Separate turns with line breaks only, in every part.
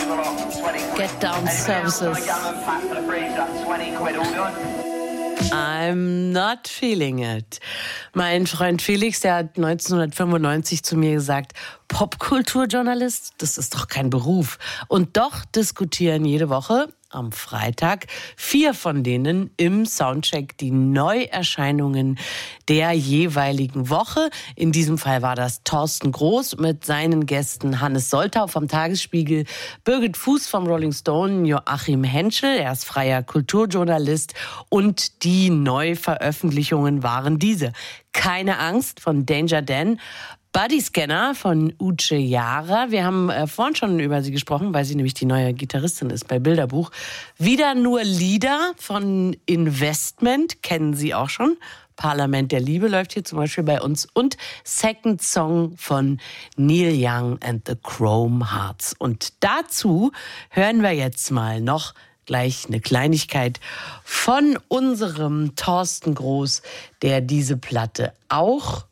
Get Down Services. I'm not feeling it. Mein Freund Felix, der hat 1995 zu mir gesagt, Popkulturjournalist, das ist doch kein Beruf. Und doch diskutieren jede Woche am Freitag 4 von denen im Soundcheck die Neuerscheinungen der jeweiligen Woche. In diesem Fall war das Thorsten Groß mit seinen Gästen Hannes Soltau vom Tagesspiegel, Birgit Fuß vom Rolling Stone, Joachim Henschel, er ist freier Kulturjournalist, und die Neuveröffentlichungen waren diese: Keine Angst von Danger Dan, Bodyscanner von Uche Jara. Wir haben vorhin schon über sie gesprochen, weil sie nämlich die neue Gitarristin ist bei Bilderbuch. Wieder nur Lieder von Investment, kennen Sie auch schon. Parlament der Liebe läuft hier zum Beispiel bei uns. Und Second Song von Neil Young and the Chrome Hearts. Und dazu hören wir jetzt mal noch gleich eine Kleinigkeit von unserem Thorsten Groß, der diese Platte auch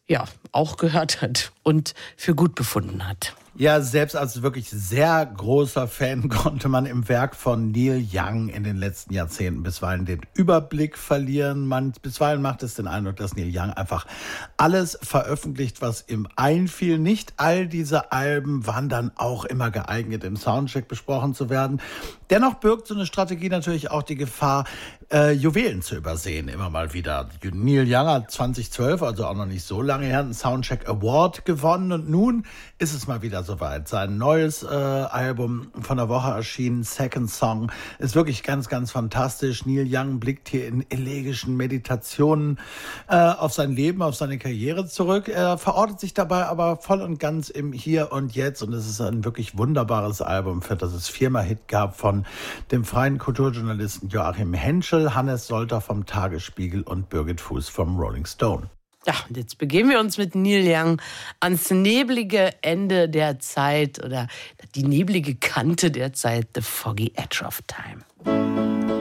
gehört hat und für gut befunden hat.
Ja, selbst als wirklich sehr großer Fan konnte man im Werk von Neil Young in den letzten Jahrzehnten bisweilen den Überblick verlieren. Bisweilen macht es den Eindruck, dass Neil Young einfach alles veröffentlicht, was ihm einfiel. Nicht all diese Alben waren dann auch immer geeignet, im Soundcheck besprochen zu werden. Dennoch birgt so eine Strategie natürlich auch die Gefahr, Juwelen zu übersehen, immer mal wieder. Neil Young hat 2012, also auch noch nicht so lange her, einen Soundcheck Award gewonnen, und nun ist es mal wieder soweit. Sein neues Album von der Woche erschienen, Second Song, ist wirklich ganz, ganz fantastisch. Neil Young blickt hier in elegischen Meditationen auf sein Leben, auf seine Karriere zurück. Er verortet sich dabei aber voll und ganz im Hier und Jetzt, und es ist ein wirklich wunderbares Album, für das es 4-mal Hit gab von dem freien Kulturjournalisten Joachim Henschel, Hannes Soltau vom Tagesspiegel und Birgit Fuß vom Rolling Stone.
Ja, und jetzt begeben wir uns mit Neil Young ans neblige Ende der Zeit oder die neblige Kante der Zeit, the foggy edge of time.